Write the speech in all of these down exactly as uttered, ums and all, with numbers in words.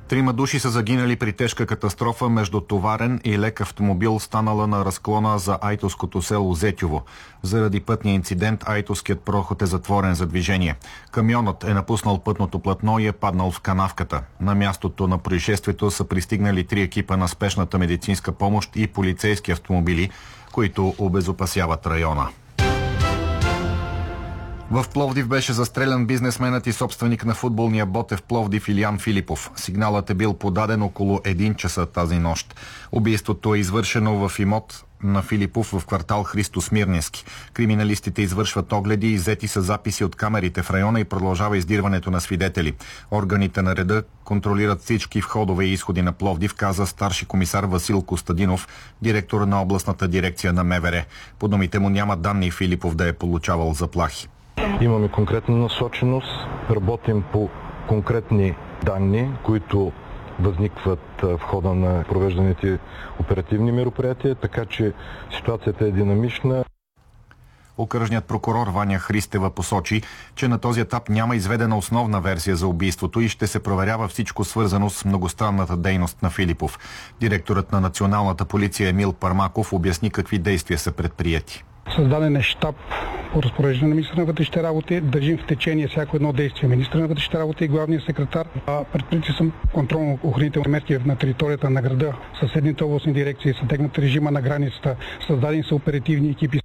Трима души са загинали при тежка катастрофа между товарен и лек автомобил, станала на разклона за айтоското село Зетьово. Заради пътния инцидент айтоският проход е затворен за движение. Камионът е напуснал пътното платно и е паднал в канавката. На мястото на происшествието са пристигнали три екипа на спешната медицинска помощ и полицейски автомобили, които обезопасяват района. В Пловдив беше застрелян бизнесменът и собственик на футболния Ботев Пловдив Илиян Филипов. Сигналът е бил подаден около един часа тази нощ. Убийството е извършено в имот на Филипов в квартал Христо Смирненски. Криминалистите извършват огледи, иззети са записи от камерите в района и продължава издирването на свидетели. Органите на реда контролират всички входове и изходи на Пловдив, каза старши комисар Васил Костадинов, директор на областната дирекция на МВР. По думите му няма данни Филипов да е получавал заплахи. Имаме конкретна насоченост, работим по конкретни данни, които възникват в хода на провежданите оперативни мероприятия, така че ситуацията е динамична. Окръжният прокурор Ваня Христева посочи, че на този етап няма изведена основна версия за убийството и ще се проверява всичко свързано с многостранната дейност на Филипов. Директорът на Националната полиция Емил Пармаков обясни какви действия са предприети. Създаден е щаб по разпореждане на министъра на вътрешните работи. Държим в течение всяко едно действие министъра на вътрешните работи и главния секретар. Предприяти са контролно-охранителни мерки на територията на града. Съседните областни дирекции са тегнат режима на границата. Създадени са оперативни екипи.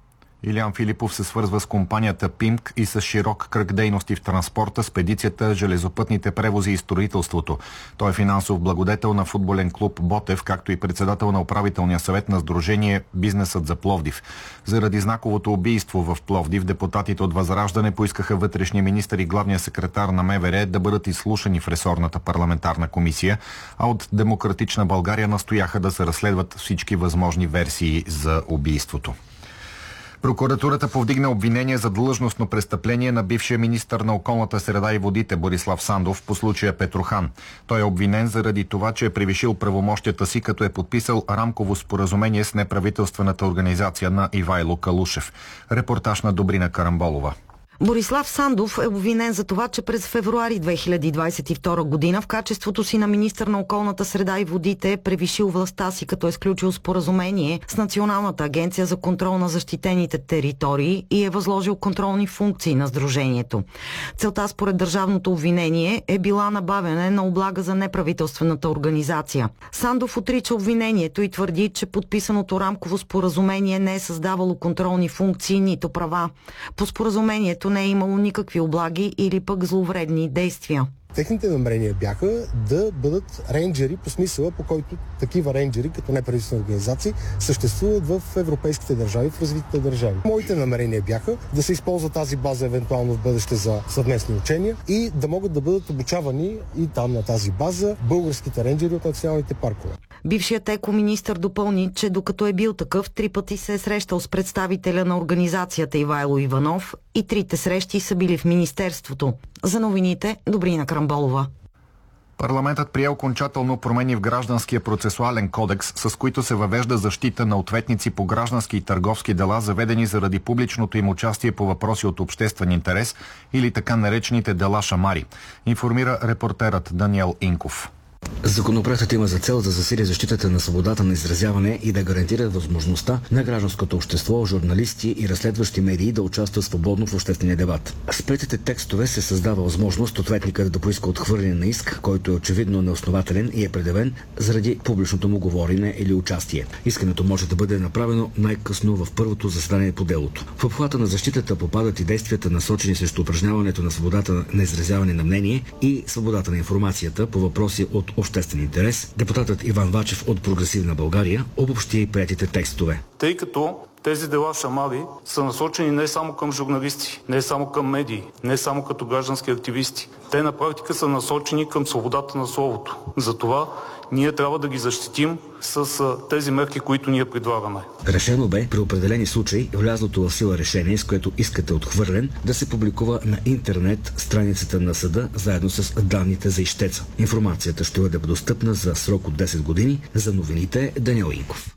Илиян Филипов се свързва с компанията ПИМК и с широк кръг дейности в транспорта, спедицията, железопътните превози и строителството. Той е финансов благодетел на футболен клуб Ботев, както и председател на управителния съвет на сдружение Бизнесът за Пловдив. Заради знаковото убийство в Пловдив, депутатите от Възраждане поискаха вътрешния министър и главния секретар на МВР да бъдат изслушани в ресорната парламентарна комисия, а от Демократична България настояха да се разследват всички възможни версии за убийството. Прокуратурата повдигна обвинение за длъжностно престъпление на бившия министър на околната среда и водите Борислав Сандов по случая Петрохан. Той е обвинен заради това, че е превишил правомощията си, като е подписал рамково споразумение с неправителствената организация на Ивайло Калушев. Репортаж на Добрина Карамболова. Борислав Сандов е обвинен за това, че през февруари две хиляди двадесет и втора година в качеството си на министър на околната среда и водите е превишил властта си, като е сключил споразумение с Националната агенция за контрол на защитените територии и е възложил контролни функции на сдружението. Целта според държавното обвинение е била набавяне на облага за неправителствената организация. Сандов отрича обвинението и твърди, че подписаното рамково споразумение не е създавало контролни функции, нито права. По споразумението не е имало никакви облаги или пък зловредни действия. Техните намерения бяха да бъдат рейнджери по смисъла, по който такива рейнджери, като неправителствени организации, съществуват в европейските държави, в развитите държави. Моите намерения бяха да се използва тази база евентуално в бъдеще за съвместни учения и да могат да бъдат обучавани и там на тази база българските рейнджери от националните паркове. Бившият екоминистър допълни, че докато е бил такъв, три пъти се е срещал с представителя на организацията Ивайло Иванов и трите срещи са били в министерството. За новините, Добрина Карамболова. Парламентът прие окончателно промени в Гражданския процесуален кодекс, с които се въвежда защита на ответници по граждански и търговски дела, заведени заради публичното им участие по въпроси от обществен интерес или така наречените дела шамари, информира репортерът Даниел Инков. Законопроектът има за цел да засили защитата на свободата на изразяване и да гарантира възможността на гражданското общество, журналисти и разследващи медии да участват свободно в обществения дебат. С приетите текстове се създава възможност ответникът да поиска отхвърляне на иск, който е очевидно неоснователен и е предявен заради публичното му говорене или участие. Искането може да бъде направено най-късно в първото заседание по делото. В обхвата на защитата попадат и действията, насочени срещу упражняването на свободата на изразяване на мнение и свободата на информацията по въпроси от обществен интерес. Депутатът Иван Вачев от Прогресивна България обобщи и приетите текстове. Тъй като тези дела шамари са насочени не само към журналисти, не само към медии, не само като граждански активисти. Те на практика са насочени към свободата на словото. Затова ние трябва да ги защитим с тези мерки, които ние предлагаме. Решено бе при определени случаи влязлото в сила решение, с което искът е отхвърлен, да се публикува на интернет страницата на съда заедно с данните за ищеца. Информацията ще бъде достъпна за срок от десет години. За новините Даниел Инков.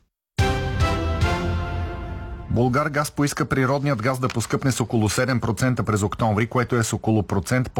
Булгаргаз поиска природният газ да поскъпне с около седем процента през октомври, което е с около процент по